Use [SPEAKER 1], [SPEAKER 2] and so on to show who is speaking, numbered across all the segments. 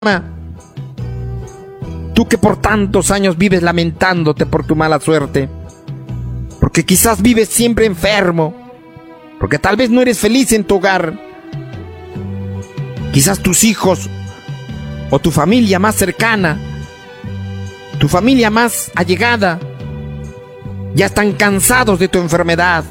[SPEAKER 1] Tú que por tantos años vives lamentándote por tu mala suerte, porque quizás vives siempre enfermo, porque tal vez no eres feliz en tu hogar, quizás tus hijos o tu familia más cercana, tu familia más allegada, ya están cansados de tu enfermedad,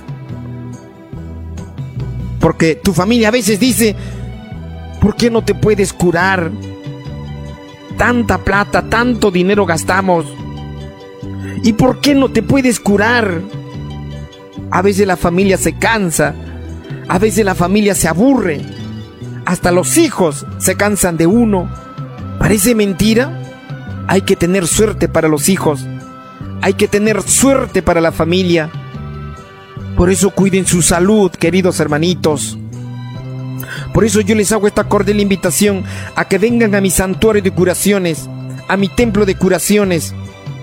[SPEAKER 1] porque tu familia a veces dice: ¿por qué no te puedes curar? Tanta plata, tanto dinero gastamos, ¿y por qué no te puedes curar? A veces la familia se cansa, a veces la familia se aburre, hasta los hijos se cansan de uno. ¿Parece mentira? Hay que tener suerte para los hijos, hay que tener suerte para la familia. Por eso cuiden su salud, queridos hermanitos. Por eso yo les hago esta cordial invitación a que vengan a mi santuario de curaciones, a mi templo de curaciones.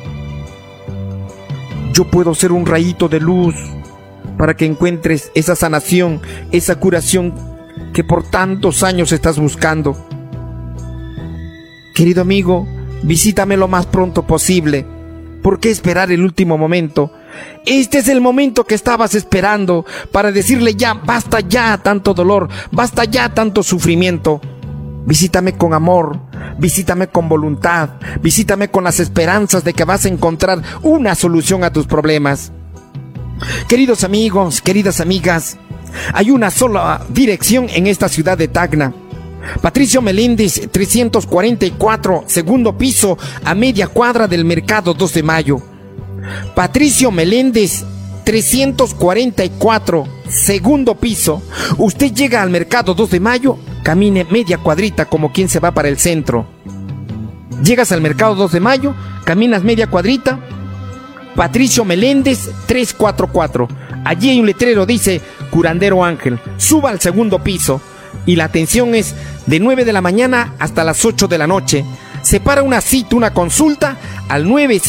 [SPEAKER 1] Yo puedo ser un rayito de luz para que encuentres esa sanación, esa curación que por tantos años estás buscando. Querido amigo, visítame lo más pronto posible. ¿Por qué esperar el último momento? Este es el momento que estabas esperando para decirle ya, basta ya tanto dolor, basta ya tanto sufrimiento. Visítame con amor, visítame con voluntad, visítame con las esperanzas de que vas a encontrar una solución a tus problemas. Queridos amigos, queridas amigas, hay una sola dirección en esta ciudad de Tacna. Patricio Meléndez 344, segundo piso, a media cuadra del Mercado 2 de Mayo. Patricio Meléndez 344, segundo piso. Usted llega al Mercado 2 de Mayo, camine media cuadrita como quien se va para el centro. Llegas al Mercado 2 de Mayo, caminas media cuadrita. Patricio Meléndez 344. Allí hay un letrero, dice Curandero Ángel. Suba al segundo piso y la atención es de 9 de la mañana hasta las 8 de la noche. Separa una cita, una consulta al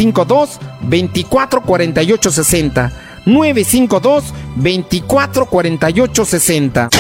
[SPEAKER 1] 952-244860. 952-244860.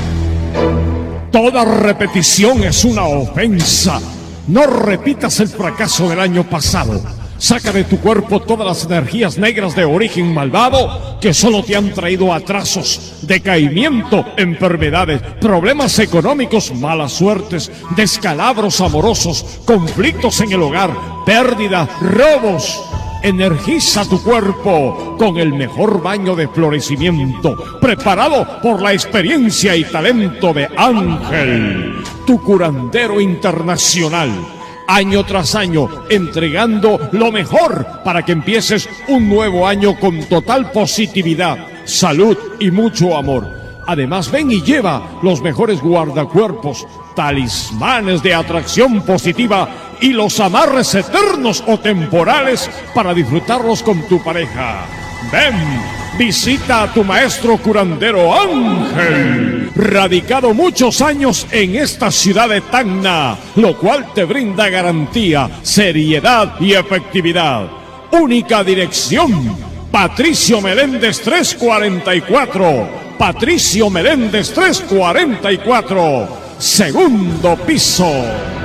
[SPEAKER 2] Toda repetición es una ofensa. No repitas el fracaso del año pasado. Saca de tu cuerpo todas las energías negras de origen malvado que solo te han traído atrasos, decaimiento, enfermedades, problemas económicos, malas suertes, descalabros amorosos, conflictos en el hogar, pérdidas, robos. Energiza tu cuerpo con el mejor baño de florecimiento, preparado por la experiencia y talento de Ángel, tu curandero internacional. Año tras año, entregando lo mejor para que empieces un nuevo año con total positividad, salud y mucho amor. Además, ven y lleva los mejores guardacuerpos, talismanes de atracción positiva y los amarres eternos o temporales para disfrutarlos con tu pareja. Ven, visita a tu maestro curandero Ángel, radicado muchos años en esta ciudad de Tacna, lo cual te brinda garantía, seriedad y efectividad. Única dirección: Patricio Meléndez 344. Patricio Meléndez 344, segundo piso.